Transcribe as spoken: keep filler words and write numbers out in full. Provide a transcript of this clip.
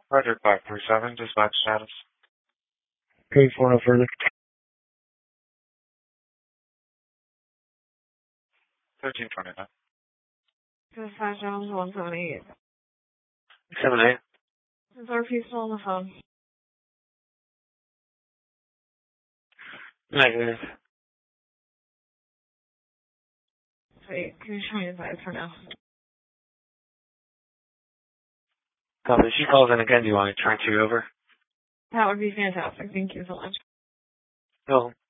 Roger, five three seven, dispatch status. Pay for no further. thirteen twenty-nine. Dispatch Jones one seventy-eight. seven eight. Is our piece still on the phone? Negative. Wait, can you show me the advice for now? Copy. She calls in again. Do you want me to transfer you over? That would be fantastic. Thank you so much. No.